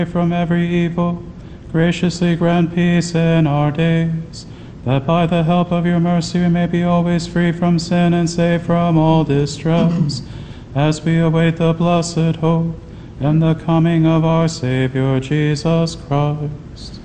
from every evil, graciously grant peace in our days, that by the help of your mercy we may be always free from sin and safe from all distress, as we await the blessed hope and the coming of our Savior Jesus Christ.